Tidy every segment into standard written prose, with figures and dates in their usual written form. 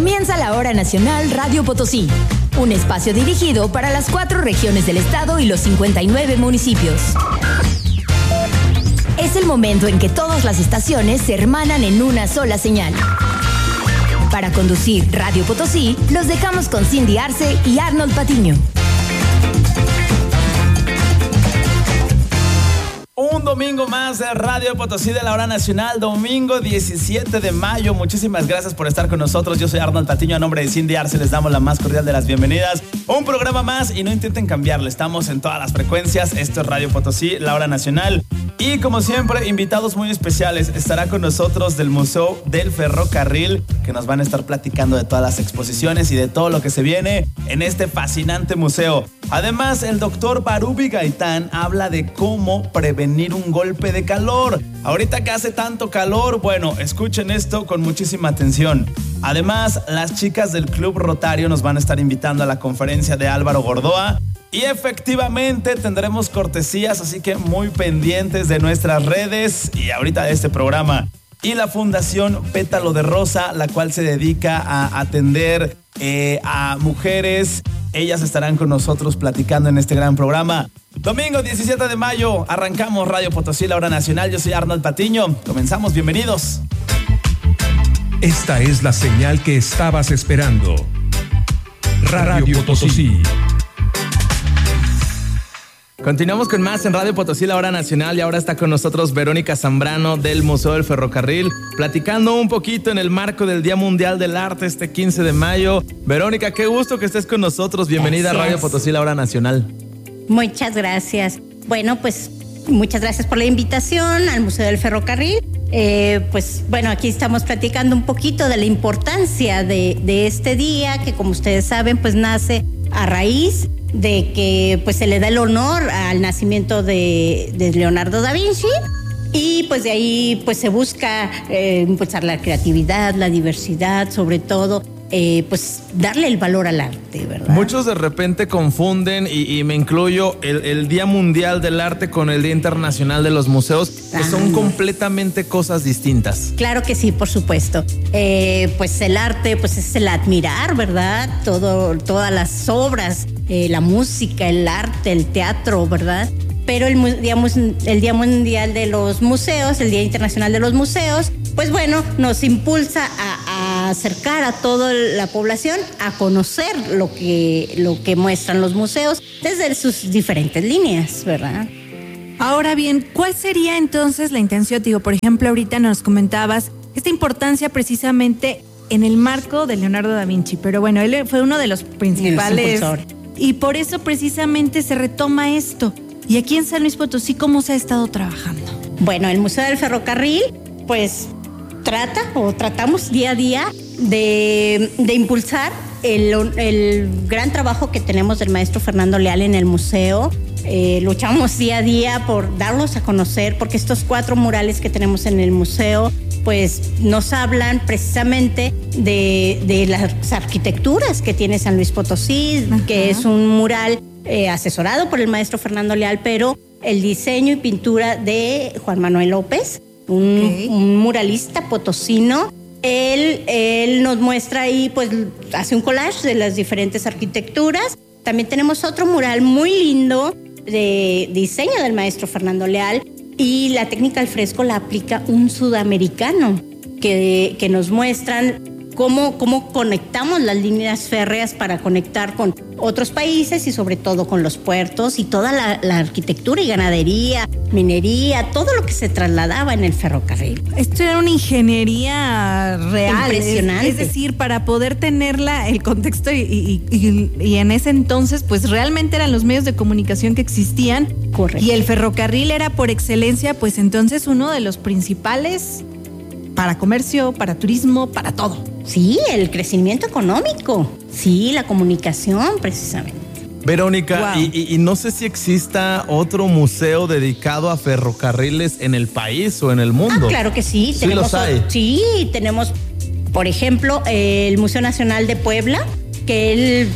Comienza la Hora Nacional Radio Potosí, un espacio dirigido para las 4 regiones del estado y los 59 municipios. Es el momento en que todas las estaciones se hermanan en una sola señal. Para conducir Radio Potosí, los dejamos con Cindy Arce y Arnold Patiño. Un domingo más de Radio Potosí de la Hora Nacional, domingo 17 de mayo. Muchísimas gracias por estar con nosotros. Yo soy Arnold Patiño, a nombre de Cindy Arce les damos la más cordial de las bienvenidas. Un programa más y no intenten cambiarle, estamos en todas las frecuencias. Esto es Radio Potosí, la Hora Nacional. Y como siempre, invitados muy especiales. Estará con nosotros del Museo del Ferrocarril, que nos van a estar platicando de todas las exposiciones y de todo lo que se viene en este fascinante museo. Además, el doctor Barubi Gaitán habla de cómo prevenir un golpe de calor. Ahorita que hace tanto calor, bueno, escuchen esto con muchísima atención. Además, las chicas del Club Rotario nos van a estar invitando a la conferencia de Álvaro Gordoa. Y efectivamente tendremos cortesías, así que muy pendientes de nuestras redes y ahorita de este programa. Y la Fundación Pétalo de Rosa, la cual se dedica a atender a mujeres. Ellas estarán con nosotros platicando en este gran programa. Domingo 17 de mayo, arrancamos Radio Potosí, la Hora Nacional. Yo soy Arnold Patiño. Comenzamos, bienvenidos. Esta es la señal que estabas esperando. Radio Potosí. Continuamos con más en Radio Potosí, la Hora Nacional, y ahora está con nosotros Verónica Zambrano del Museo del Ferrocarril, platicando un poquito en el marco del Día Mundial del Arte este 15 de mayo. Verónica, qué gusto que estés con nosotros. Bienvenida a Radio Potosí, la Hora Nacional. Muchas gracias. Bueno, pues muchas gracias por la invitación al Museo del Ferrocarril. Aquí estamos platicando un poquito de la importancia de este día, que como ustedes saben, pues nace a raíz de que pues se le da el honor al nacimiento de Leonardo da Vinci, y pues de ahí pues se busca impulsar la creatividad, la diversidad, sobre todo pues darle el valor al arte, ¿verdad? Muchos de repente confunden, y me incluyo, el Día Mundial del Arte con el Día Internacional de los Museos, que son completamente cosas distintas. Claro que sí, por supuesto. Pues el arte pues es el admirar, ¿verdad? Todas las obras, la música, el arte, el teatro, ¿verdad? Pero el Día Mundial de los Museos, el Día Internacional de los Museos, pues bueno, nos impulsa a acercar a toda la población a conocer lo que muestran los museos desde sus diferentes líneas, ¿verdad? Ahora bien, ¿cuál sería entonces la intención? Digo, por ejemplo, ahorita nos comentabas esta importancia precisamente en el marco de Leonardo da Vinci, pero bueno, él fue uno de los principales y por eso precisamente se retoma esto. ¿Y aquí en San Luis Potosí cómo se ha estado trabajando? Bueno, el Museo del Ferrocarril pues tratamos día a día de impulsar el gran trabajo que tenemos del maestro Fernando Leal en el museo. Luchamos día a día por darlos a conocer, porque estos 4 murales que tenemos en el museo pues nos hablan precisamente de las arquitecturas que tiene San Luis Potosí. Ajá. Que es un mural asesorado por el maestro Fernando Leal, pero el diseño y pintura de Juan Manuel López, un muralista potosino. Él nos muestra ahí, pues hace un collage de las diferentes arquitecturas. También tenemos otro mural muy lindo de diseño del maestro Fernando Leal, y la técnica al fresco la aplica un sudamericano que nos muestran cómo conectamos las líneas férreas para conectar con otros países y sobre todo con los puertos y toda la arquitectura y ganadería, minería, todo lo que se trasladaba en el ferrocarril. Esto era una ingeniería real. Impresionante. Es decir, para poder tenerla, el contexto y en ese entonces, pues realmente eran los medios de comunicación que existían. Correcto. Y el ferrocarril era por excelencia, pues entonces uno de los principales para comercio, para turismo, para todo. Sí, el crecimiento económico. Sí, la comunicación, precisamente. Verónica, wow. y no sé si exista otro museo dedicado a ferrocarriles en el país o en el mundo. Claro que sí. Sí los hay. Sí, tenemos, por ejemplo, el Museo Nacional de Puebla, que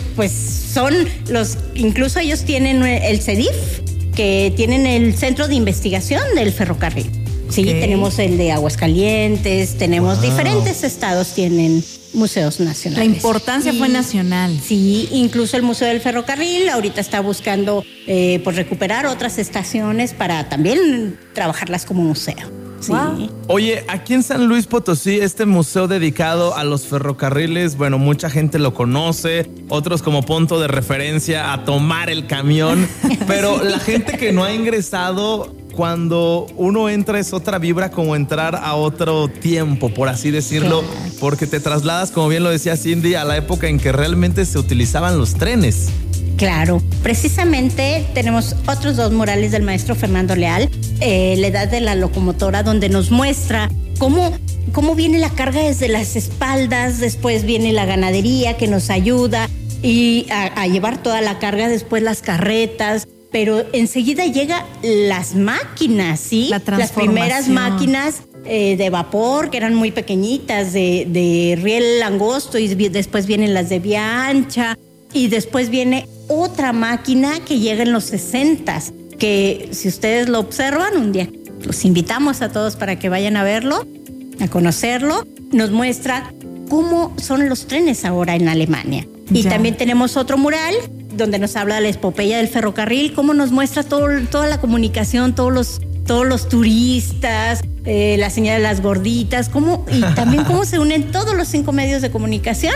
incluso ellos tienen el CEDIF, que tienen el Centro de Investigación del Ferrocarril. Sí, tenemos el de Aguascalientes, tenemos diferentes estados tienen museos nacionales. La importancia fue nacional. Sí, incluso el Museo del Ferrocarril ahorita está buscando pues recuperar otras estaciones para también trabajarlas como museo. Sí. Wow. Oye, aquí en San Luis Potosí, este museo dedicado a los ferrocarriles, bueno, mucha gente lo conoce, otros como punto de referencia a tomar el camión, pero la gente que no ha ingresado, cuando uno entra es otra vibra, como entrar a otro tiempo, por así decirlo, porque te trasladas, como bien lo decía Cindy, a la época en que realmente se utilizaban los trenes. Claro, precisamente tenemos otros 2 murales del maestro Fernando Leal, La edad de la locomotora, donde nos muestra cómo viene la carga desde las espaldas, después viene la ganadería que nos ayuda y a llevar toda la carga, después las carretas, pero enseguida llega las máquinas, ¿sí? Las primeras máquinas de vapor, que eran muy pequeñitas, de riel angosto, y después vienen las de vía ancha, y después viene otra máquina que llega en los 60s, que si ustedes lo observan un día, los invitamos a todos para que vayan a verlo, a conocerlo. Nos muestra cómo son los trenes ahora en Alemania. Y también tenemos otro mural donde nos habla de la epopeya del ferrocarril, cómo nos muestra toda la comunicación, todos los turistas, la señal de las gorditas, y también cómo se unen todos los 5 medios de comunicación,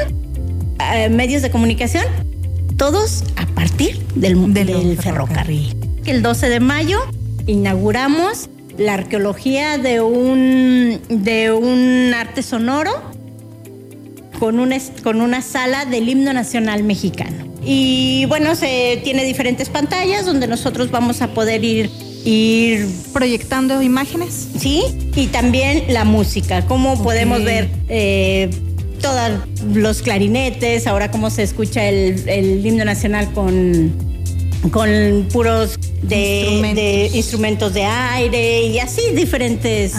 todos a partir del ferrocarril. El 12 de mayo inauguramos la arqueología de un arte sonoro con una sala del himno nacional mexicano. Y bueno, se tiene diferentes pantallas donde nosotros vamos a poder ir proyectando imágenes. Sí, y también la música, cómo podemos ver todos los clarinetes, ahora cómo se escucha el himno nacional con puros de instrumentos de aire y así diferentes.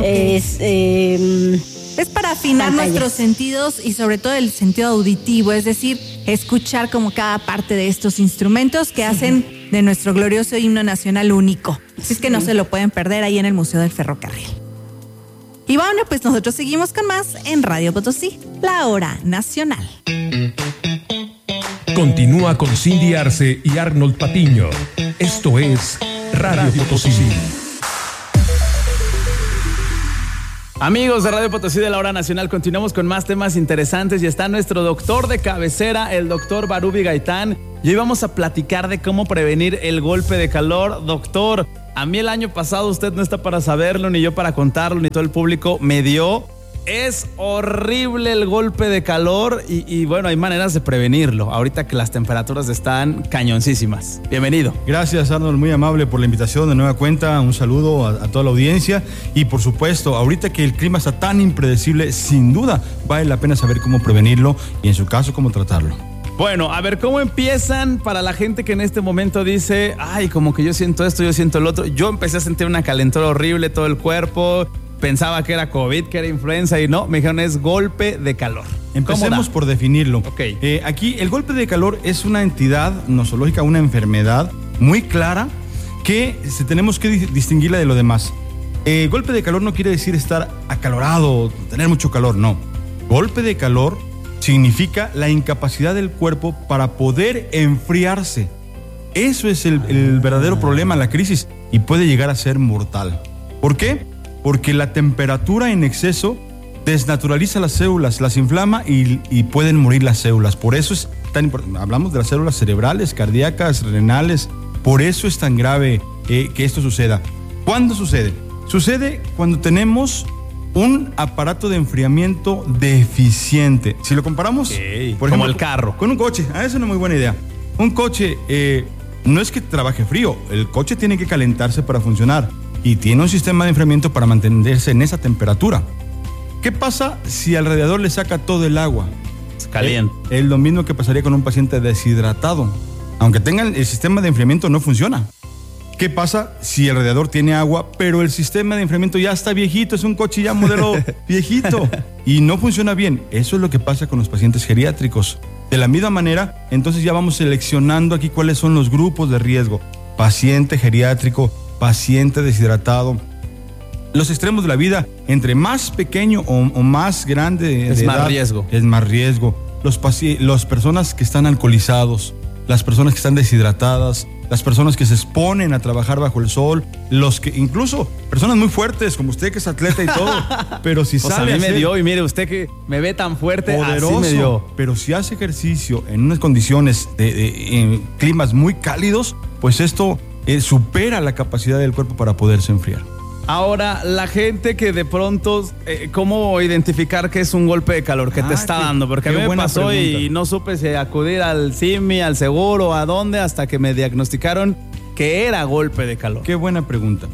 Es para afinar nuestros sentidos y sobre todo el sentido auditivo, es decir, escuchar como cada parte de estos instrumentos que hacen de nuestro glorioso himno nacional único. Así es que no se lo pueden perder ahí en el Museo del Ferrocarril. Y bueno, pues nosotros seguimos con más en Radio Potosí, la hora nacional. Continúa con Cindy Arce y Arnold Patiño. Esto es Radio Potosí. Amigos de Radio Potosí de la Hora Nacional, continuamos con más temas interesantes y está nuestro doctor de cabecera, el doctor Barubi Gaitán. Y hoy vamos a platicar de cómo prevenir el golpe de calor. Doctor, a mí el año pasado, usted no está para saberlo, ni yo para contarlo, ni todo el público me dio. Es horrible el golpe de calor y bueno, hay maneras de prevenirlo ahorita que las temperaturas están cañoncísimas. Bienvenido. Gracias, Arnold, muy amable por la invitación de nueva cuenta. Un saludo a toda la audiencia y por supuesto, ahorita que el clima está tan impredecible, sin duda vale la pena saber cómo prevenirlo y en su caso cómo tratarlo. Bueno, a ver, ¿cómo empiezan para la gente que en este momento dice, ay, como que yo siento esto, yo siento el otro? Yo empecé a sentir una calentura horrible, todo el cuerpo. Pensaba que era COVID, que era influenza y no, me dijeron es golpe de calor. Empecemos por definirlo. Okay. Aquí el golpe de calor es una entidad nosológica, una enfermedad muy clara que tenemos que distinguirla de lo demás. Golpe de calor no quiere decir estar acalorado, tener mucho calor, no. Golpe de calor significa la incapacidad del cuerpo para poder enfriarse. Eso es el verdadero problema, la crisis, y puede llegar a ser mortal. ¿Por qué? Porque la temperatura en exceso desnaturaliza las células, las inflama y pueden morir las células. Por eso es tan importante. Hablamos de las células cerebrales, cardíacas, renales. Por eso es tan grave que esto suceda. ¿Cuándo sucede? Sucede cuando tenemos un aparato de enfriamiento deficiente. Si lo comparamos, por ejemplo, como el carro. Con un coche. Esa es una muy buena idea. Un coche no es que trabaje frío. El coche tiene que calentarse para funcionar. Y tiene un sistema de enfriamiento para mantenerse en esa temperatura. ¿Qué pasa si al radiador le saca todo el agua? Es caliente. Es lo mismo que pasaría con un paciente deshidratado. Aunque tenga el sistema de enfriamiento, no funciona. ¿Qué pasa si el radiador tiene agua, pero el sistema de enfriamiento ya está viejito? Es un coche ya modelo viejito y no funciona bien. Eso es lo que pasa con los pacientes geriátricos. De la misma manera, entonces ya vamos seleccionando aquí cuáles son los grupos de riesgo. Paciente geriátrico, paciente deshidratado. los extremos de la vida, entre más pequeño o más grande es de más edad, riesgo. es más riesgo. Las personas que están alcoholizados, las personas que están deshidratadas, las personas que se exponen a trabajar bajo el sol, los que incluso personas muy fuertes como usted que es atleta y todo, pero si Pues sabe a mí me hacer dio, y mire usted que me ve tan fuerte, poderoso, así me dio. pero si hace ejercicio en unas condiciones en climas muy cálidos, pues esto supera la capacidad del cuerpo para poderse enfriar. Ahora, la gente que de pronto, ¿cómo identificar que es un golpe de calor que te está dando? Porque a mí me pasó y no supe si acudir al CIMI, al seguro, a dónde, hasta que me diagnosticaron que era golpe de calor. Qué buena pregunta.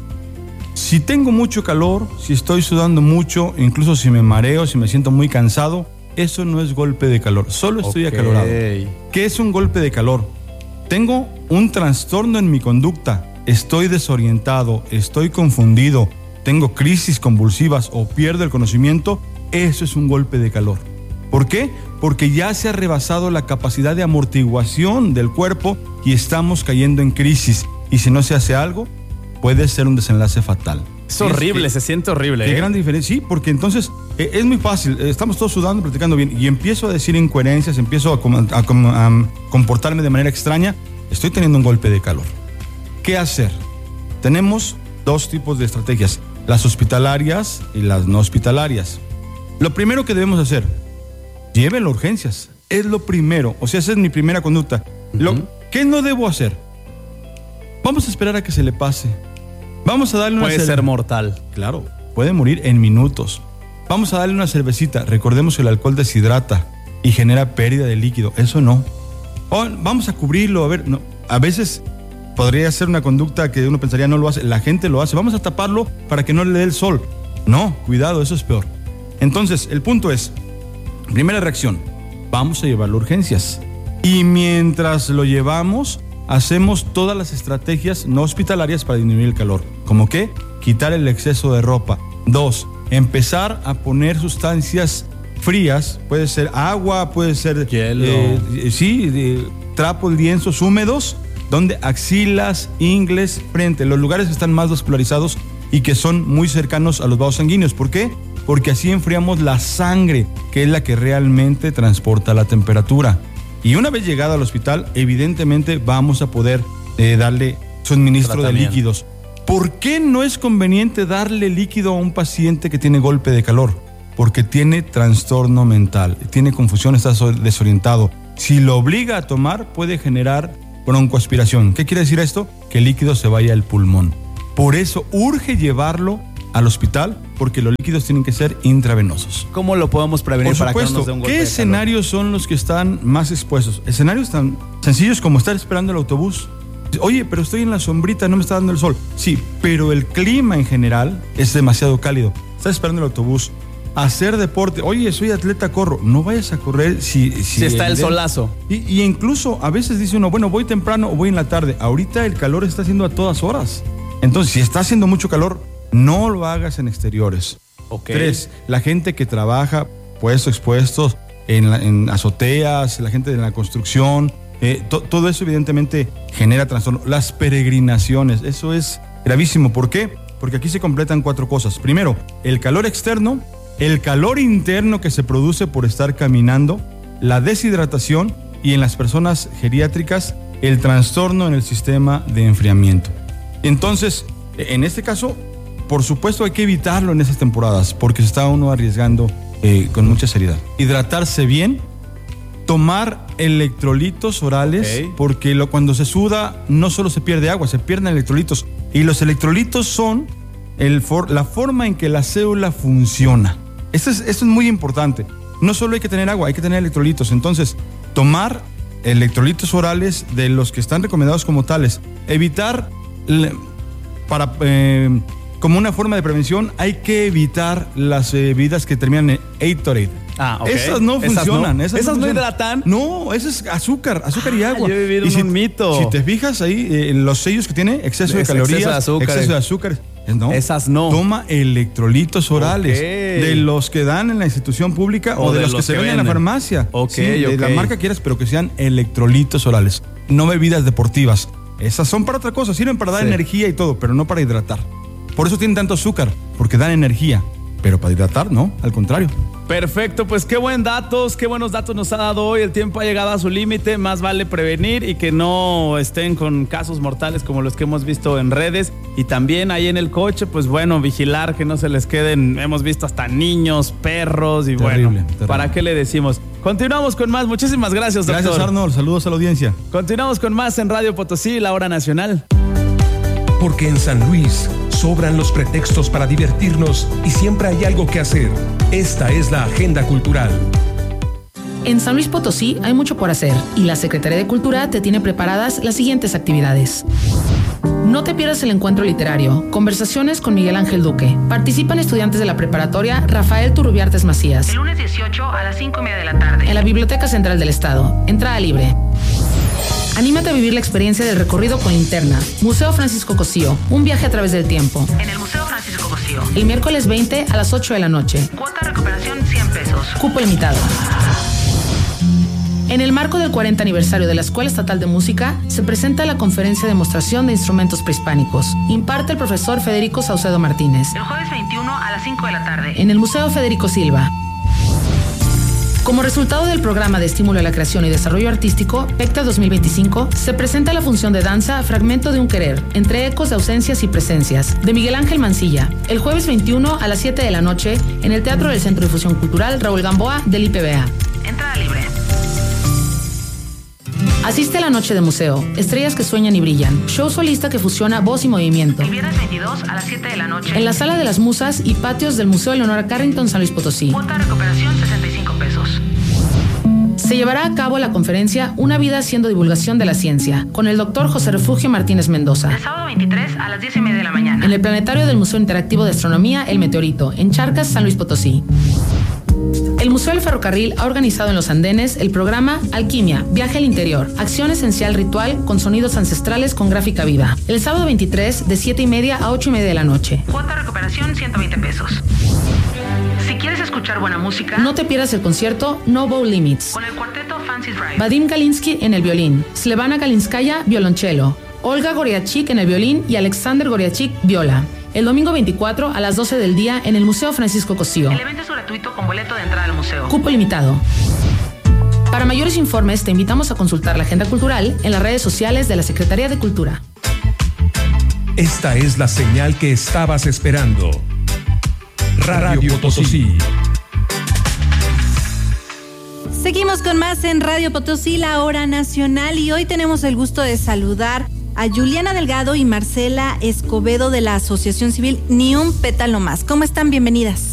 Si tengo mucho calor, si estoy sudando mucho, incluso si me mareo, si me siento muy cansado, eso no es golpe de calor, solo estoy acalorado. ¿Qué es un golpe de calor? Tengo un trastorno en mi conducta. Estoy desorientado, estoy confundido, tengo crisis convulsivas o pierdo el conocimiento, eso es un golpe de calor. ¿Por qué? Porque ya se ha rebasado la capacidad de amortiguación del cuerpo y estamos cayendo en crisis. Y si no se hace algo, puede ser un desenlace fatal. Es horrible, se siente horrible. Qué gran diferencia. Sí, porque entonces es muy fácil. Estamos todos sudando, platicando bien y empiezo a decir incoherencias, empiezo a comportarme de manera extraña. Estoy teniendo un golpe de calor. ¿Qué hacer? Tenemos dos tipos de estrategias, las hospitalarias y las no hospitalarias. Lo primero que debemos hacer, llévenlo a urgencias. Es lo primero, o sea, esa es mi primera conducta. ¿Qué no debo hacer? Vamos a esperar a que se le pase. Vamos a darle una Puede ser mortal. Claro, puede morir en minutos. Vamos a darle una cervecita. Recordemos que el alcohol deshidrata y genera pérdida de líquido. Eso no. Vamos a cubrirlo, a ver, no. A veces podría ser una conducta que uno pensaría no lo hace, la gente lo hace, vamos a taparlo para que no le dé el sol. No, cuidado, eso es peor. Entonces, el punto es, primera reacción, vamos a llevarlo a urgencias. Y mientras lo llevamos, hacemos todas las estrategias no hospitalarias para disminuir el calor. ¿Cómo qué? Quitar el exceso de ropa. 2, empezar a poner sustancias frías, puede ser agua, puede ser hielo, trapos, lienzos húmedos, donde axilas, ingles, frente, los lugares que están más vascularizados y que son muy cercanos a los vasos sanguíneos. ¿Por qué? Porque así enfriamos la sangre, que es la que realmente transporta la temperatura. Y una vez llegado al hospital, evidentemente vamos a poder darle suministro de líquidos. ¿Por qué no es conveniente darle líquido a un paciente que tiene golpe de calor? Porque tiene trastorno mental, tiene confusión, está desorientado. Si lo obliga a tomar, puede generar broncoaspiración. ¿Qué quiere decir esto? Que el líquido se vaya al pulmón. Por eso urge llevarlo al hospital, porque los líquidos tienen que ser intravenosos. ¿Cómo lo podemos prevenir para que no nos dé un golpe de calor? ¿Qué escenarios son los que están más expuestos? Escenarios tan sencillos como estar esperando el autobús. Oye, pero estoy en la sombrita, no me está dando el sol. Sí, pero el clima en general es demasiado cálido. Estás esperando el autobús. Hacer deporte. Oye, soy atleta, corro. No vayas a correr si está el solazo. Y incluso a veces dice uno, bueno, voy temprano o voy en la tarde. Ahorita el calor está haciendo a todas horas. Entonces, si está haciendo mucho calor, no lo hagas en exteriores. 3, la gente que trabaja expuestos en azoteas, la gente de la construcción, todo eso evidentemente genera trastorno. Las peregrinaciones, eso es gravísimo. ¿Por qué? Porque aquí se completan 4 cosas. Primero, el calor externo, el calor interno que se produce por estar caminando, la deshidratación y en las personas geriátricas, el trastorno en el sistema de enfriamiento. Entonces, en este caso, por supuesto hay que evitarlo en esas temporadas porque se está uno arriesgando con mucha seriedad. Hidratarse bien, tomar electrolitos orales, porque cuando se suda no solo se pierde agua, se pierden electrolitos. Y los electrolitos son la forma en que la célula funciona. Esto es muy importante. No solo hay que tener agua, hay que tener electrolitos. Entonces, tomar electrolitos orales de los que están recomendados como tales. Evitar, como una forma de prevención, hay que evitar las bebidas que terminan en Gatorade. Esas no funcionan. ¿Esas no hidratan? No, eso es azúcar y agua. Yo he vivido un mito. Si te fijas ahí, los sellos que tiene, exceso de calorías, exceso de azúcar. No, esas no. Toma electrolitos orales de los que dan en la institución pública o de los que se venden en la farmacia. De la marca que quieras, pero que sean electrolitos orales. No bebidas deportivas. Esas son para otra cosa, sirven para dar energía y todo, pero no para hidratar. Por eso tienen tanto azúcar. porque dan energía, pero para hidratar, no, al contrario. Perfecto, pues qué buenos datos nos ha dado hoy. El tiempo ha llegado a su límite, más vale prevenir y que no estén con casos mortales como los que hemos visto en redes. Y también ahí en el coche, pues bueno, vigilar que no se les queden, hemos visto hasta niños, perros y terrible. ¿Para qué le decimos? Continuamos con más, muchísimas gracias, doctor. Gracias, Arnold, saludos a la audiencia. Continuamos con más en Radio Potosí, la hora nacional. Porque en San Luis sobran los pretextos para divertirnos y siempre hay algo que hacer. Esta es la agenda cultural. En San Luis Potosí hay mucho por hacer y la Secretaría de Cultura te tiene preparadas las siguientes actividades. No te pierdas el encuentro literario, Conversaciones con Miguel Ángel Duque. Participan estudiantes de la preparatoria Rafael Turrubiartes Macías. El lunes 18 a las 5:30 de la tarde. En la Biblioteca Central del Estado. Entrada libre. Anímate a vivir la experiencia del recorrido con linterna. Museo Francisco Cosío, un viaje a través del tiempo. En el Museo Francisco Cosío. El miércoles 20 a las 8 de la noche. Cuota de recuperación 100 pesos. Cupo limitado. En el marco del 40 aniversario de la Escuela Estatal de Música, se presenta la conferencia de demostración de instrumentos prehispánicos. Imparte el profesor Federico Saucedo Martínez. El jueves 21 a las 5 de la tarde. En el Museo Federico Silva. Como resultado del programa de estímulo a la creación y desarrollo artístico, PECTA 2025, se presenta la función de danza Fragmento de un querer, entre ecos de ausencias y presencias, de Miguel Ángel Mancilla, el jueves 21 a las 7 de la noche, en el Teatro del Centro de Difusión Cultural Raúl Gamboa del IPBA. Entrada libre. Asiste a la noche de museo, Estrellas que sueñan y brillan, show solista que fusiona voz y movimiento. El viernes 22 a las 7 de la noche. En la Sala de las Musas y patios del Museo Leonora Carrington San Luis Potosí. Cuota de recuperación 65 pesos. Se llevará a cabo la conferencia Una vida haciendo divulgación de la ciencia, con el doctor José Refugio Martínez Mendoza. El sábado 23 a las 10:30 de la mañana. En el planetario del Museo Interactivo de Astronomía El Meteorito, en Charcas, San Luis Potosí. El Museo del Ferrocarril ha organizado en los andenes el programa Alquimia, Viaje al Interior, acción esencial ritual con sonidos ancestrales con gráfica viva. El sábado 23 de 7:30 a 8:30 de la noche. Cuota de recuperación 120 pesos. Si quieres escuchar buena música, no te pierdas el concierto No Bow Limits, con el cuarteto Fancy Drive. Vadim Galinsky en el violín, Slevana Galinskaya violonchelo, Olga Goriachik en el violín y Alexander Goriachik viola. El domingo 24 a las 12 del día en el Museo Francisco Cosío. El evento es gratuito con boleto de entrada al museo. Cupo limitado. Para mayores informes te invitamos a consultar la agenda cultural en las redes sociales de la Secretaría de Cultura. Esta es la señal que estabas esperando. Radio Potosí. Seguimos con más en Radio Potosí, la hora nacional, y hoy tenemos el gusto de saludar a Juliana Delgado y Marcela Escobedo de la Asociación Civil Ni un Pétalo Más. ¿Cómo están? Bienvenidas.